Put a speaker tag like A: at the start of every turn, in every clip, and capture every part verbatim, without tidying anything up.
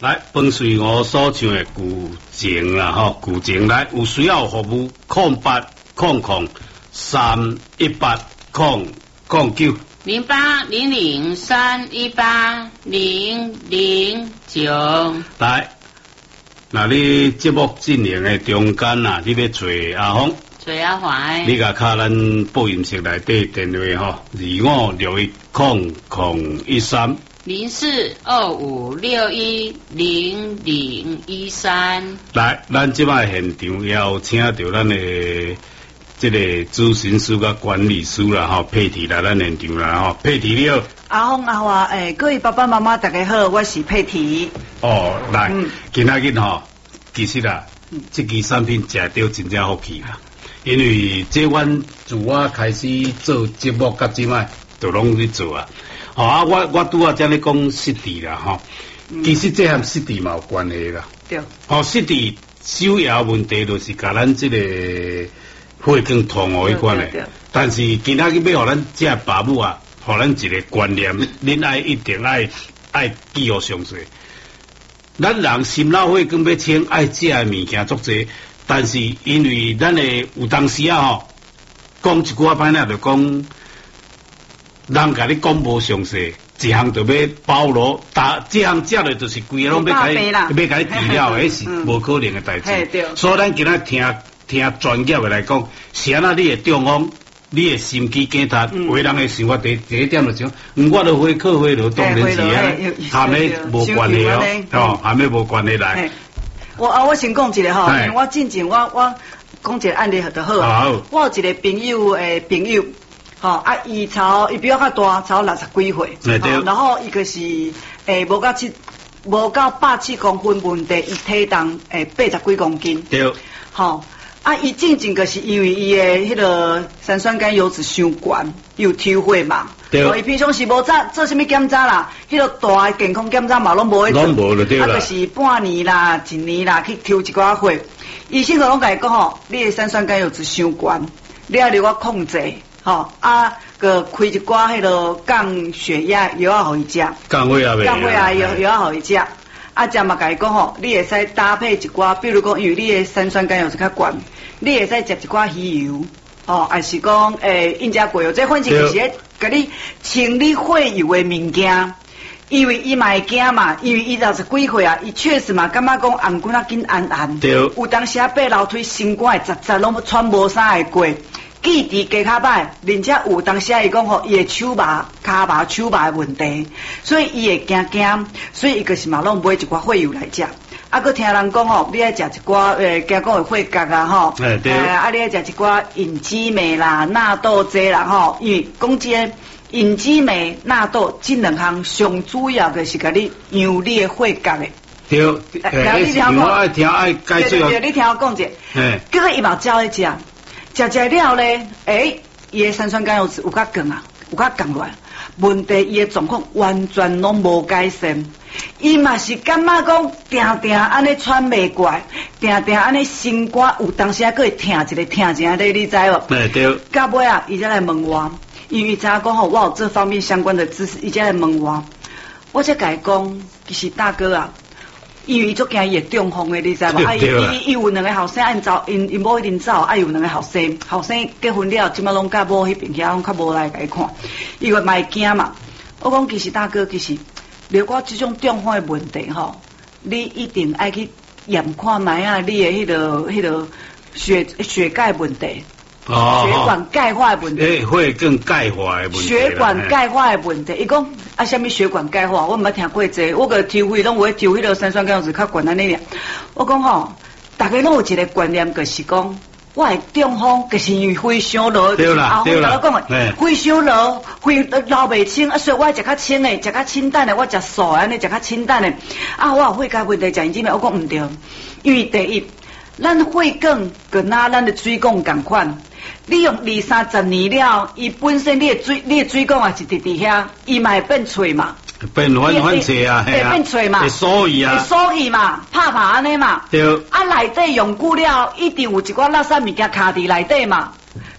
A: 来，本随我所唱的古情啦，吼，古情来，有需要服务空八空空三一八空空九
B: 零八零零三一八零零九。来，
A: 那你节目进行的中间啊，你要找阿峰，
B: 找阿华，
A: 你甲敲咱播音室内底电话吼，二五六一空空一三。
B: 零四二五六一零零一三。
A: 来，咱即摆现场要请到咱的这个咨询师甲管理师啦，吼，佩蒂来咱现场啦，吼，佩蒂你好。
C: 阿峰阿华，诶、欸，各位爸爸妈妈大家好，我是佩蒂。
A: 哦，来，
C: 嗯、
A: 今仔日吼，其实啊，嗯、这支产品食到真正好气啦，因为这阮自我开始做节目到即摆，就拢咧做啊。哦啊，我我拄啊才咧讲湿地啦，吼、嗯，其实这和湿地嘛有关系啦。
C: 对。
A: 哦，湿地首要问题就是甲咱这个血管通互迄款诶。但是今仔日要互咱这爸母啊，互咱一个观念，恁爱一定爱爱记号详细。咱人心脑血管要清，爱食诶物件足济，但是因为咱诶有当时啊吼，讲一句话歹听就讲。人甲你讲无详细，一项就要包罗，打这项食的就是规个拢要甲你，要甲你治疗，迄是无可能的代志。所以咱今仔听听专业的来讲，是安那你会中风，你会心肌梗塞，有人会想法第第一点就讲，嗯，我都会靠会了，当然是啊，含咧无关系哦，哦，含咧无关系来。
C: 我啊，我先讲一个吼，因为我进前我我讲一个案例就好啊。我有一个朋友诶朋友。吼、哦、啊，伊超伊比我较大，超六十几岁，
A: 哦、
C: 然后伊个是诶无到七无到百七公分问题，伊体重诶八十几公斤，
A: 对，
C: 吼、哦、啊，伊正正个是因为伊诶迄个三酸甘油脂伤悬，有抽血嘛，
A: 对，
C: 伊平常时无做做啥物检查啦，迄个大健康检查嘛拢无去做，
A: 拢无就对啦，
C: 啊，就是半年啦、一年啦去抽一寡血，医生就拢甲伊讲吼，你诶三酸甘油脂伤悬，你要留我控制。吼、哦、啊，个开一寡迄落降血压药啊，互伊食。
A: 降血压
C: 降血压药药啊，互伊食。啊，食嘛，甲伊讲吼，你会使搭配一寡，比如讲，因为你的三酸甘油脂较悬，你会使食一寡鱼油，哦，还是讲诶，印加果油，这反正就是咧，甲你清理血油的物件。因为伊嘛会惊嘛，因为伊六十几岁啊，伊确实嘛感觉讲红骨仔紧红红，
A: 对，
C: 有当时啊爬楼梯心肝会窒窒，拢喘无啥会过。记忆加较歹，而且有当时伊讲吼，伊的手麻、骹麻、手麻的问题，所以伊会惊惊，所以伊就是嘛拢买一寡血油来食。啊，佮听人讲吼，你爱食一寡诶，惊讲会血角啊吼，
A: 诶对，
C: 啊，你爱食一寡隐基酶啦、纳豆剂啦吼，因为讲这隐基酶、纳豆这两项上主要的是甲你养你的血角的。
A: 对，诶，你听我爱听爱解释。
C: 对对，你听我讲者，
A: 嘿，
C: 结果伊嘛照咧食。食食了咧，诶，伊诶三酸甘油脂有较降啊，有较降落来。问题伊诶状况完全拢无改善，伊嘛是感觉讲定定安尼喘袂过来，定定安尼心肝有当时啊，佫会疼一个疼一下咧，你知无？
A: 对对。
C: 到尾啊，伊才来问我，因为伊知影讲吼，我有这方面相关的知识，伊才来问我，我才甲伊讲，其实大哥啊。因为伊足惊伊会中风的，你知无？啊，伊伊伊有两个后生，按走，因因某一定走，啊，有两个后生，后生结婚了，即摆拢甲某迄边遐拢较无来甲伊看，伊个嘛会惊嘛。我讲其实大哥，其实如果即种中风的问题吼，你一定爱去验看卖啊，你的迄个迄个血血钙问题。
A: 哦，
C: 血管钙化的问题，
A: 诶，会更钙化的问题。
C: 血管钙化的问题，伊讲啊，什么血管钙化？我毋捌听过这个，我个抽血拢有抽迄个三酸甘油脂较悬安尼尔。我讲吼，大家拢有一个观念，就是讲，我的中风就是因为肺伤落，
A: 对啦，对啦，
C: 我讲诶，肺伤落，肺流袂清，啊，所以我食较清诶，食较清淡诶，我食素安尼食较清淡诶。啊，我有血钙问题，食因怎么？我讲毋对，因为第一，咱血管跟那咱的水管共款。你用二三十年了，伊本身你的水，你的水管也是直直遐，伊嘛会变脆嘛，
A: 变反反脆啊，
C: 会变脆嘛，
A: 会锁去啊，
C: 会锁去嘛，拍拍安尼嘛，
A: 对。
C: 啊，内底用久了，一定有一寡垃圾物件卡伫内底嘛，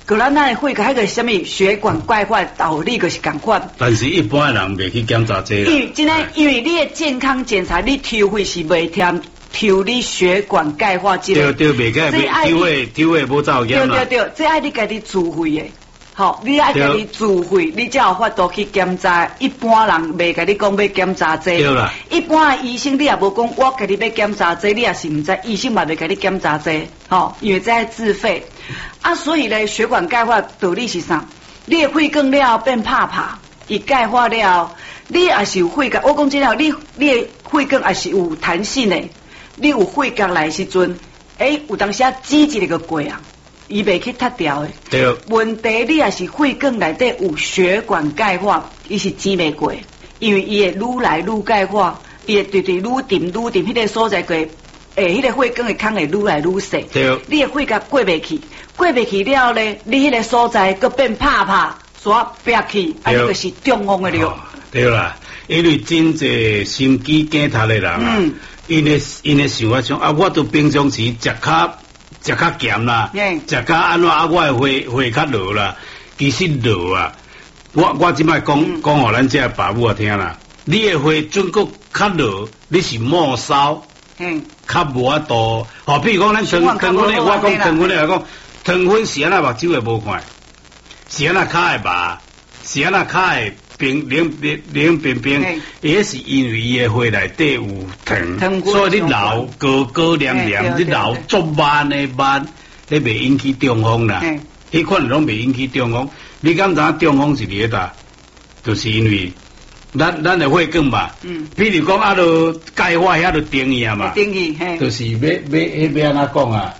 C: 个咱那会个迄个什么血管钙化道理个是共款。
A: 但是一般的人袂去检查这啦。
C: 因为真诶，因为你的健康检查，你抽血是袂填抽你血管钙化这个。
A: 对对，袂个抽血抽血无照验啦。
C: 对对对，这爱你家己自费的。好，你爱家己自费，你才有法度去检查。一般人袂甲你讲要检查这。
A: 对啦。
C: 一般的医生你也无讲，我甲你要检查这，你也是毋知，医生嘛袂甲你检查这。好，因为这爱自费。啊，所以咧，血管钙化道理是啥？你的血管了变拍拍，伊钙化了，你也是有血管。我讲真了，你你的血管也是有弹性的。你有血管来时阵，诶、欸，有当时啊挤一个个过啊。伊袂去脱掉的，
A: 对。
C: 问题你也是血管内底有血管钙化，伊是挤袂过，因为伊会愈来愈钙化，伊会对对愈沉愈沉，迄个所在过，诶，迄个血管的孔会愈来愈细。
A: 对。
C: 你的血管过袂去，过袂去了咧，你迄个所在佫变拍拍，所憋去，啊，你就是中风的了。
A: 对啦，因为真侪心肌梗塌的人啊，因为因为想法想啊，我都平常时食较。食较咸啦，食较安怎啊？我的血血较落啦，其实落啊。我我即摆讲讲互咱这爸母啊听啦，你的血准个较落，你是末梢，嗯，较无法度。吼，比如讲咱糖糖分的，我讲糖分的来讲，糖分是安那目睭会无看，是安那脚会麻，是安那脚会冰冷冰冷冰冰，也是因为伊的血内底有糖，所以你流高高黏黏，你流足慢的慢，你袂引起中风啦。迄款拢袂引起中风。你敢知影中风是伫个搭？就是因为咱咱的血管嘛。嗯。比如讲啊，落钙化遐落定义啊嘛。
C: 定义，嘿。
A: 就是要要要要安怎讲啊？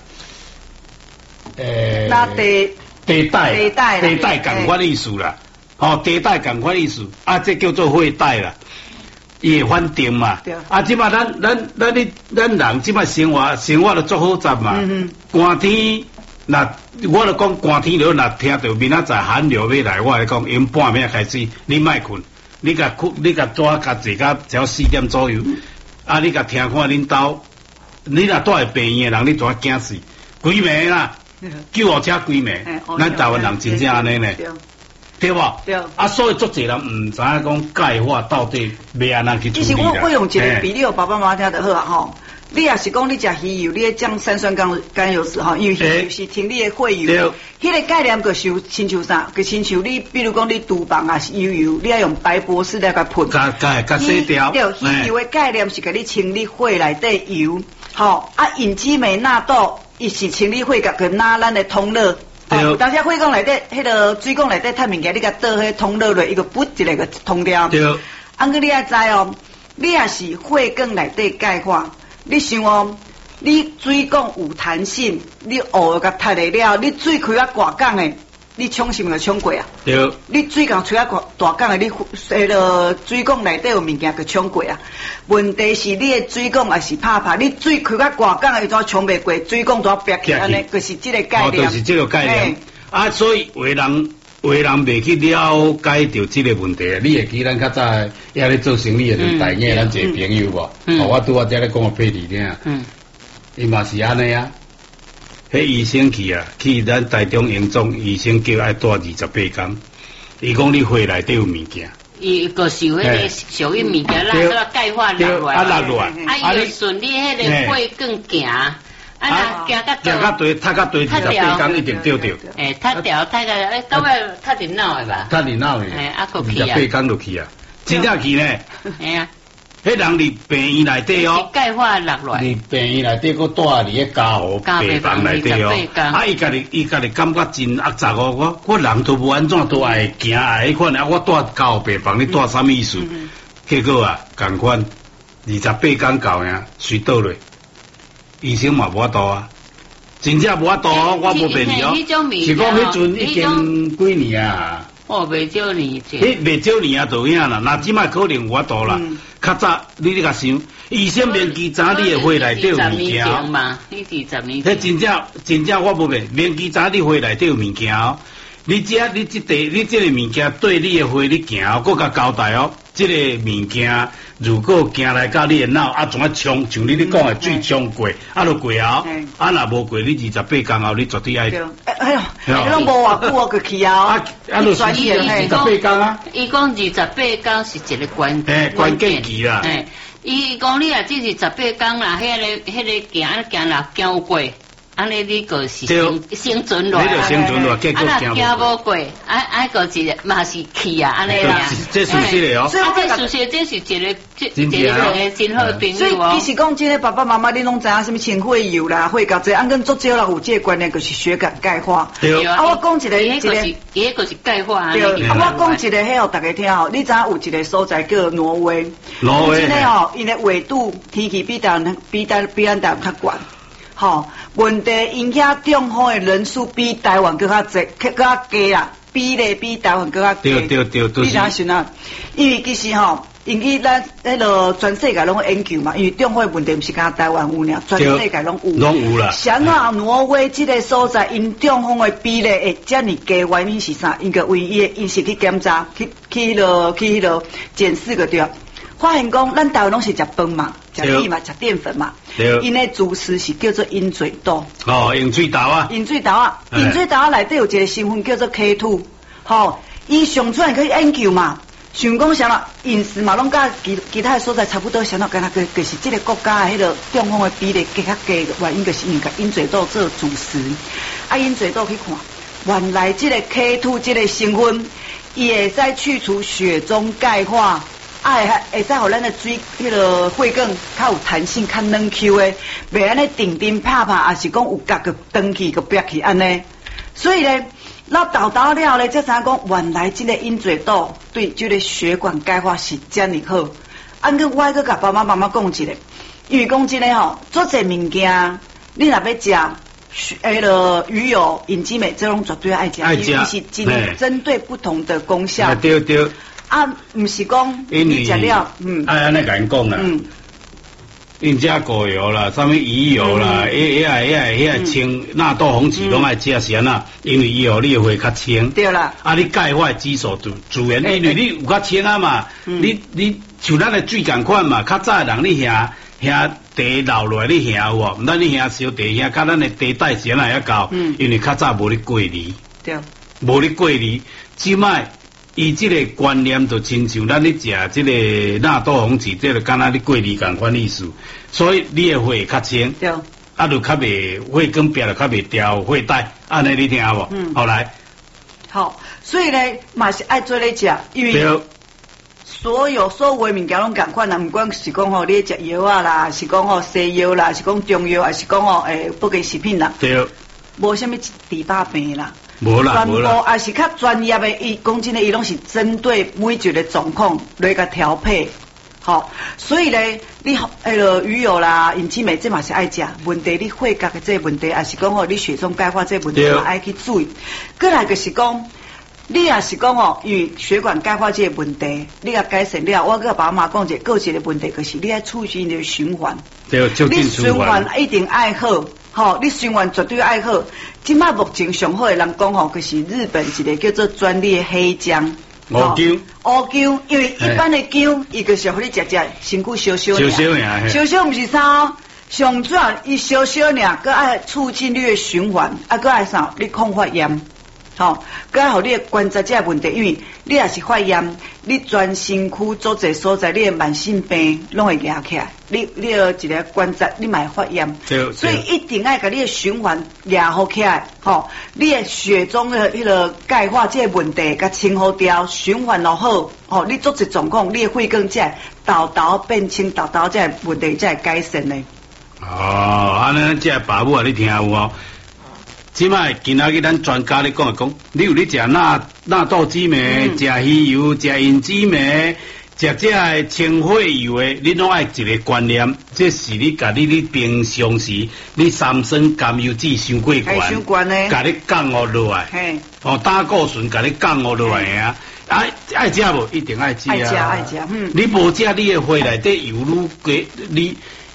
A: 诶。
C: 那地
A: 地带
C: 地带
A: 地带共款意思啦。哦，地带共款意思，啊，这叫做血带啦，伊会反定嘛。啊，即摆咱咱咱你咱人即摆生活生活都足好杂嘛。嗯嗯。寒天，那我就讲寒天了，若听到明仔载寒流要来，我来讲，因半暝开始，你莫困，你甲困，你甲抓甲坐甲只要四点左右，啊，你甲听看恁兜，你若住喺病院的人，你怎惊死？规暝啦，救护车规暝，咱台湾人真正安尼呢。对吧？对。啊，所以足侪人唔知影讲钙化到底要安怎去处理。
C: 其实我我用一个比例，爸爸妈妈听就好啊吼。你也是讲你食鱼油，你咧降三酸甘甘油脂吼，因为鱼油是停你的血油。对。迄个概念就是亲像啥？就亲像你，比如讲你厨房啊是油油，你要用白博士来甲喷。
A: 加加加洗掉。
C: 对，鱼油的概念是甲你清理血内底油。吼啊，隐基美纳豆伊是清理血甲跟拿咱的通络。哦，当时血管内底，迄个水管内底太物件，你甲倒迄通落落，伊个不一个个通掉。对。啊，个你也知哦，你也是血管内底钙化，你想哦，你水管有弹性，你学甲脱来了，你水开啊大港诶，你冲是毋是冲过啊？对。你水港吹啊大港诶，你迄个水管内底有物件个冲过啊？问题是你诶水管也是拍拍，你水开啊大港诶，怎冲袂过？水管怎憋起安尼？就是这个概念。
A: 哦，就是这个概念。啊，所以为人为人袂去了解到这个问题，你会记咱较早也咧做生意诶时，大眼咱一个朋友无？哦，我拄我遮咧讲个配理咧，嗯，伊嘛是安尼啊。迄医生去啊，去咱台中营总医生叫爱住二十八天，伊讲你血内底有物件。
B: 伊个是迄个属于物件，咱说钙化落来，
A: 啊落来，
B: 啊伊顺你迄个血更行，啊那行到
A: 行到对，踢到对二十八天一定对着。
B: 诶，踢掉踢个，诶，到尾踢电脑诶吧？
A: 踢电脑诶，
B: 诶，啊个
A: 去啊，二十八天就去啊，真正去呢。
B: 哎呀。
A: 迄人伫病院内底哦，
B: 钙化落来，
A: 伫病院内底佫住伫咧家护病房内底哦，啊，伊家己伊家己感觉真压杂哦，我我人都无安怎都爱行爱迄款啊，我住家护病房，你住啥物意思？结果啊，共款二十八天到呀，随倒落，医生嘛无法度啊，真正无法度哦，我无骗你哦，是讲迄阵已经几年啊。
B: 哦，袂少年者，
A: 迄袂少年啊，就影啦。那即摆可能有法度啦。较早你你甲想，医生免记早你的血内底有物件
B: 嘛？你二十年，
A: 迄真正真正我无骗，免记早你血内底有物件哦。你这你即个你即个物件对你的血你行哦，搁甲交代哦，即个物件如果行来到你的脑，啊，怎啊冲，像你咧讲的水冲过，啊，就过后，啊，若无过，你二十八天后，你绝对爱。
C: 哎呦，你拢无偌久我就去啊！
A: 啊，啊，就是二十八天啊。
B: 伊讲二十八天是一个关
A: 诶，关键期啦。
B: 诶，伊讲你啊，只是十八天啦，迄个迄个行啊行啦，行有过。安尼你个是生生存落，
A: 你就生存落，结果
B: 行无过，啊啊个一嘛是去啊，安尼啦。
A: 这属实的哦。
B: 所以这属实，这是一个这一个真好朋友。
C: 所以其实讲真个，爸爸妈妈你拢知影什么清血油啦、血胶这，按跟足少人有这个观念，就是血管钙化。
A: 对
C: 啊，我讲一个
B: 一个，一个是钙化。
C: 对，啊，我讲一个，迄互大家听吼，你知影有一个所在叫挪威。
A: 挪威。
C: 真个吼，因的纬度天气比咱比咱比咱台湾较悬。吼，问题因遐中风的人数比台湾更较侪，更较低啦，比例比台湾更较低。
A: 对对对，都是。
C: 你怎想啊？因为其实吼，因为咱迄个全世界拢研究嘛，因为中风问题毋是甲台湾有尔，全世界拢有。
A: 拢有啦。
C: 像啊，挪威这个所在，因中风的比例会遮尔低，原因是啥？因个为伊的因是去检查，去去迄落去迄落检视个对。发现讲，咱台湾拢是食饭嘛，食米嘛，食淀粉嘛。因的主食是叫做鹰嘴豆。
A: 哦，鹰嘴豆啊。
C: 鹰嘴豆啊，鹰嘴豆啊内底有一个成分叫做 K 二，吼，伊上出来可以研究嘛。想讲啥啦，饮食嘛，拢甲其其他的所在差不多，啥啦，干那个就是这个国家的迄个中风的比例更较低，原因就是因甲鹰嘴豆做主食。啊，鹰嘴豆去看，原来这个 K 二这个成分，伊会使去除血中钙化。啊，会会使互咱的水迄个血管较有弹性，较软 Q 的，袂安尼定定拍拍，也是讲有夹个断去个瘪去安尼。所以咧，咱豆豆了咧，才知影讲原来这个鹰嘴豆对这个血管钙化是这样好。按个我还个甲爸爸妈妈讲一个，因为讲真诶吼，做这物件，你若要食。迄个鱼油、隐基美，这种绝对爱食，因为是针针对不同的功效。
A: 对对。
C: 啊，毋是讲你食了，嗯，
A: 哎，安尼甲因讲啦，嗯，因遮果油啦，啥物鱼油啦，迄迄个迄个迄个清纳豆红曲拢爱食是安那，因为伊互你会较清。
C: 对啦，
A: 啊，你钙化指数自自然，因为你有较清啊嘛，你你像咱的水共款嘛，较早的人你遐遐茶流落来你遐有无？毋但你遐烧茶遐，甲咱的茶代谢哪会高？因为较早无咧过滤，
C: 对，
A: 无咧过滤，即摆。伊即个观念就亲像咱咧食即个纳豆红曲，即个敢若你过滤共款意思，所以你的血较清，
C: 对，
A: 啊，就较袂血管壁就较袂掉血带，安尼你听无？嗯，后来，
C: 好，所以咧嘛是爱做咧食，因为所有所有的物件拢共款啦，毋管是讲吼你食药啊啦，是讲吼西药啦，是讲中药，还是讲吼诶保健食品啦，
A: 对，
C: 无啥物治百病啦。
A: 无啦，
C: 全部也是较专业的，伊讲真的，伊拢是针对每一个状况来个调配，好，所以咧，你迄个鱼油啦、隐基美这嘛是爱食，问题你血压的这问题，还是讲哦，你血中钙化这问题嘛爱去注意。过来就是讲，你也是讲哦，因为血管钙化这问题，你也改善了，我跟爸妈讲一个，一个问题就是你要促进你的循环，
A: 对，促进循环，
C: 你循环一定爱好。吼，你循环绝对爱好。即摆目前上好的人讲吼，就是日本一个叫做专利的黑姜。
A: 乌姜。
C: 乌姜，因为一般的姜，伊就是互你食食，身躯烧烧
A: 烧烧尔。
C: 烧烧毋是啥，上主要伊烧烧尔，佮爱促进你的循环，啊，佮爱啥？你抗发炎。吼，佮爱互你观察这问题，因为你也是发炎，你全身躯做者所在，你的慢性病拢会压起来。你你要一个观察，你嘛会发炎，所以一定爱甲你的循环压好起来。吼，你的血中的迄个钙化这个问题，甲清好掉，循环落好。吼，你做一状况，你的血管才豆豆变清，豆豆这问题才会改善呢。
A: 哦，安尼这爸母啊，你听有无？即摆今仔日咱专家咧讲讲，你有咧食纳纳豆籽糜，食鱼油，食银籽糜，食这个清血油的，你拢爱一个观念，这是你家你你平常时你三酸甘油脂伤过悬，
C: 伤悬呢，
A: 家你降落落来，嘿，哦，胆固醇家你降落落来啊，啊，爱食无一定爱食啊，
C: 爱食爱食，嗯，
A: 你无食你的血内底油愈过你。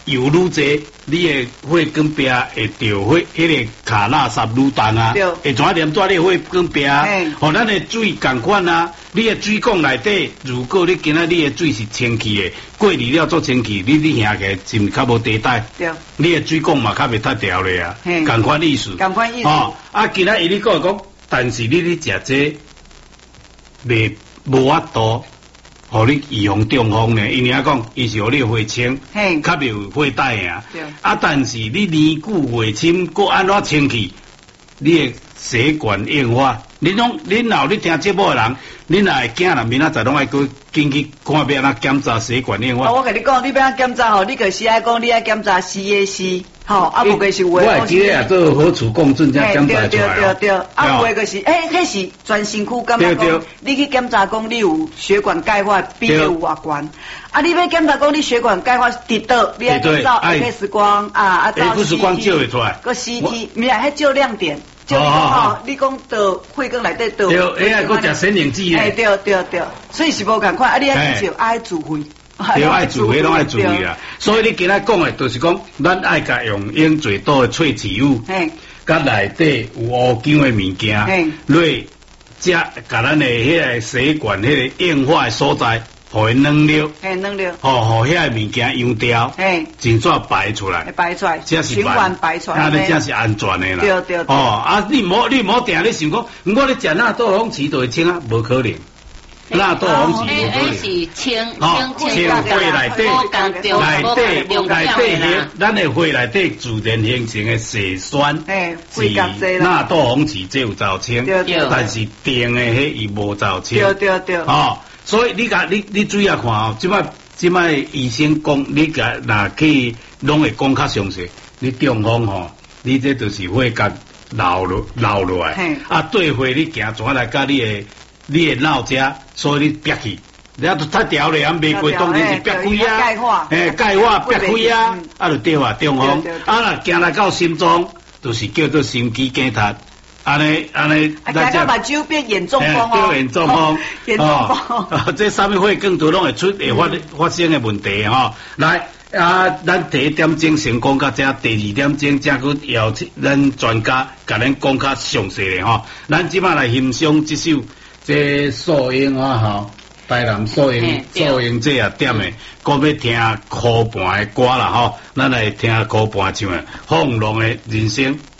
A: 油愈济，你的血管壁会着血，迄个卡垃圾愈重啊，会怎黏住你的血管壁啊？吼，咱的水共款啊，你的水管内底，如果你今仔你的水是清气的，过滤了做清气，你你兄起是毋是较无地带？对，你的水管嘛较袂塌掉咧啊，共款意思。共款意思。哦，啊，今仔伊你讲讲，但是你咧食这袂无法度。互你预防中风呢？因为啊讲，伊是互你血清，较袂有血带啊。啊，但是你年久血清，搁安怎清气？你的血管硬化，恁拢恁老你听节目的人，恁若会惊啦，明仔载拢爱去紧去看要安怎检查血管硬化。
C: 我跟你讲，你要安检查吼，你就是爱讲，你爱检查 C A C。吼，啊，无个是有诶，
A: 我记得啊，做核磁共振才检查出来。对对
C: 对对，啊，有诶个是，诶，迄是全身躯感觉讲，你去检查讲你有血管钙化比例有偌悬，啊，你要检查讲你血管钙化跌倒，你要照 X 光啊，啊照
A: X 光照会出来，
C: 个 C T， 唔係，迄照亮点，照你讲吼，你讲到血管内底倒，
A: 对，哎呀，佮食显影剂
C: 诶，对对对，所以是无共款，啊，你爱照爱自费。
A: 对，爱注意，拢爱注意啦。所以你今仔讲的，就是讲，咱爱甲用用最多的萃取物，甲内底有乌姜的物件，落食，甲咱的迄个血管、迄个硬化的所在，互伊软了，
C: 嘿，软了，
A: 吼，互遐个物件溶掉，嘿，真正排出来，
C: 排出来，
A: 这是
C: 循环排出来，
A: 啊，你这是安全的啦。
C: 对对。
A: 哦，啊，你莫你莫定咧想讲，我咧食那多风池就会清啊，无可能。那多红是无可能，
B: 是清清
A: 清血内底内底内底咱的血内底自然形成的血栓，是那多红是只有造清，但是定的迄伊无造清。
C: 对对对。
A: 哦，所以你甲你你注意下看哦，即摆即摆医生讲，你甲若去拢会讲较详细，你中风吼，你这就是血管流落流落来，啊对血你行转来甲你的。你会闹遮，所以你憋去，你啊都太调咧，啊袂过当然是憋开啊，诶钙化憋开啊，啊就对啊中风，啊若行来到心脏，就是叫做心肌梗塞，安尼安尼，
C: 啊行到目睭变严重风哦，
A: 叫严重风，
C: 严重风，
A: 这啥物血管图拢会出会发发生的问题吼，来。啊，咱第一点钟先讲到这，第二点钟才去邀请咱专家，甲咱讲较详细咧吼。咱即摆来欣赏这首这素英啊吼，台南素英素英这啊点诶，搁要听科盘诶歌啦吼，咱来听科盘唱诶，放浪诶人生。